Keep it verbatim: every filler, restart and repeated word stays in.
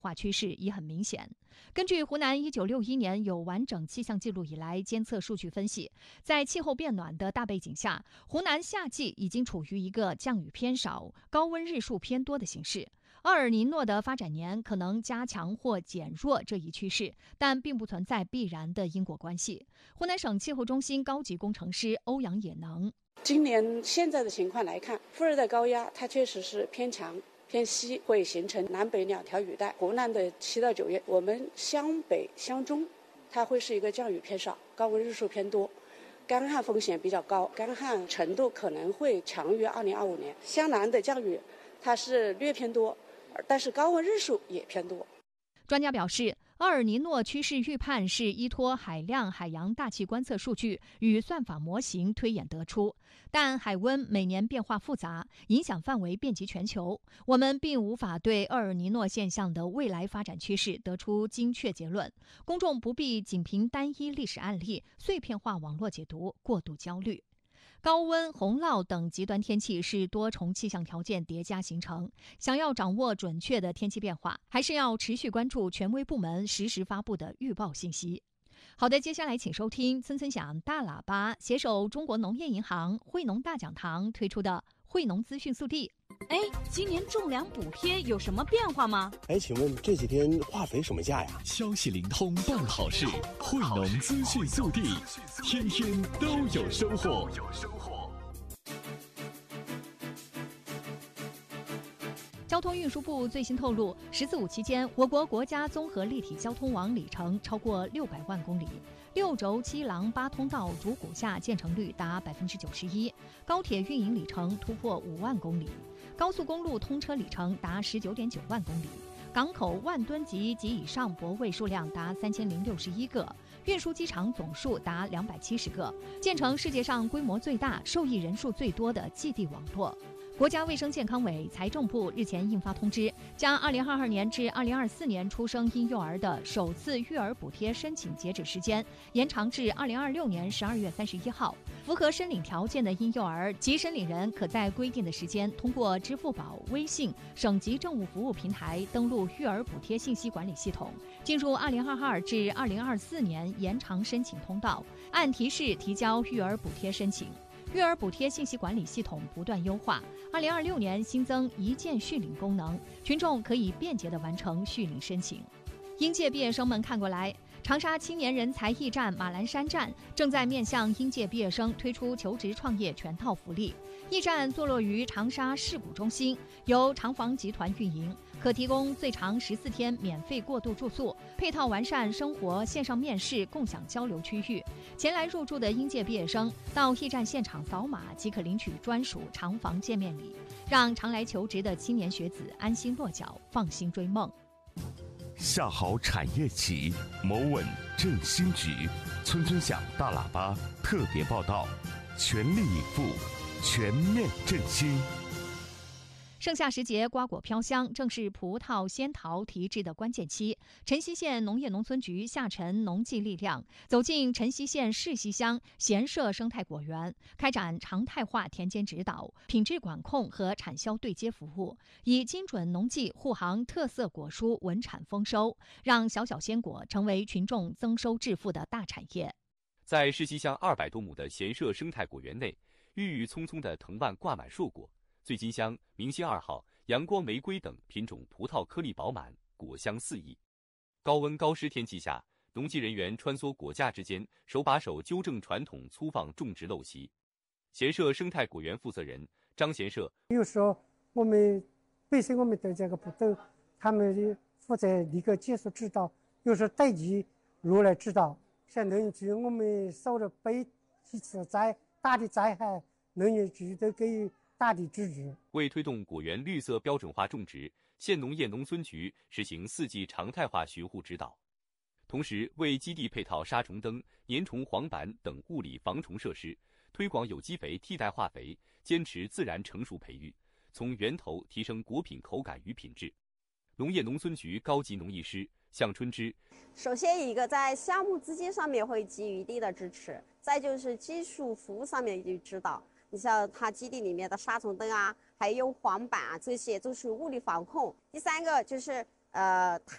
化趋势已很明显。根据湖南一九六一年有完整气象记录以来监测数据分析，在气候变暖的大背景下，湖南夏季已经处于一个降雨偏少、高温日数偏多的形势。厄尔尼诺的发展年可能加强或减弱这一趋势，但并不存在必然的因果关系。湖南省气候中心高级工程师欧阳也能： 今年现在的情况来看，副热带高压它确实是偏强。偏西会形成南北两条雨带。湖南的七到九月，我们湘北、湘中，它会是一个降雨偏少、高温日数偏多，干旱风险比较高，干旱程度可能会强于二零二五年。湘南的降雨它是略偏多，但是高温日数也偏多。 专家表示，厄尔尼诺趋势预判是依托海量海洋大气观测数据与算法模型推演得出，但海温每年变化复杂，影响范围遍及全球，我们并无法对厄尔尼诺现象的未来发展趋势得出精确结论。公众不必仅凭单一历史案例、碎片化网络解读过度焦虑。高温、洪涝等极端天气是多重气象条件叠加形成，想要掌握准确的天气变化，还是要持续关注权威部门实时发布的预报信息。好的，接下来请收听村村响大喇叭携手中国农业银行、惠农大讲堂推出的惠农资讯速递。 哎，今年种粮补贴有什么变化吗？ 哎，请问这几天化肥什么价呀？ 消息灵通办好事，惠农资讯速递，天天都有收获。 交通运输部最新透露，十四五期间，我国国家综合立体交通网里程超过六百万公里，六轴七廊八通道主骨架建成率达百分之九十一，高铁运营里程突破五万公里，高速公路通车里程达十九点九万公里，港口万吨级及以上泊位数量达三千零六十一个，运输机场总数达两百七十个，建成世界上规模最大、受益人数最多的基地网络。国家卫生健康委、财政部日前印发通知，将二零二二年至二零二四年出生婴幼儿的首次育儿补贴申请截止时间延长至二零二六年十二月三十一号。符合申领条件的婴幼儿及申领人可在规定的时间通过支付宝、微信、省级政务服务平台登录育儿补贴信息管理系统，进入二零二二至二零二四年延长申请通道，按提示提交育儿补贴申请。育儿补贴信息管理系统不断优化，二零二六年新增一键续领功能，群众可以便捷地完成续领申请。应届毕业生们看过来，长沙青年人才驿站马栏山站正在面向应届毕业生推出求职创业全套福利。驿站坐落于长沙市谷中心，由长房集团运营，可提供最长十四天免费过渡住宿，配套完善生活线上面试共享交流区域。前来入住的应届毕业生到驿站现场扫码即可领取专属长房见面礼，让常来求职的青年学子安心落脚，放心追梦。 下好产业起，谋稳振兴局。村村响大喇叭特别报道，全力以赴，全面振兴。 盛夏时节，瓜果飘香，正是葡萄、仙桃提质的关键期。辰溪县农业农村局下沉农技力量，走进辰溪县市溪乡贤社生态果园，开展常态化田间指导、品质管控和产销对接服务，以精准农技护航特色果蔬稳产丰收，让小小鲜果成为群众增收致富的大产业。 在市溪乡二百多亩的贤社生态果园内，郁郁葱葱的藤蔓挂满硕果。醉金香、明星二号、阳光玫瑰等品种葡萄颗粒饱满，果香四溢。高温高湿天气下，农技人员穿梭果架之间，手把手纠正传统粗放种植陋习。贤社生态果园负责人张贤社： 有时候我们本身我们的这个不懂，他们负责一个技术指导，有时候代际如来指导。像农业局，我们受了北几次灾大的灾害，农业局都给予大力支持。 为推动果园绿色标准化种植，县农业农村局实行四季常态化巡护指导，同时为基地配套杀虫灯、粘虫黄板等物理防虫设施，推广有机肥替代化肥，坚持自然成熟培育，从源头提升果品口感与品质。农业农村局高级农艺师向春枝： 首先一个在项目资金上面会给予一定的支持，再就是技术服务上面的指导。你像它基地里面的杀虫灯啊，还有黄板啊，这些都是物理防控。第三个就是呃。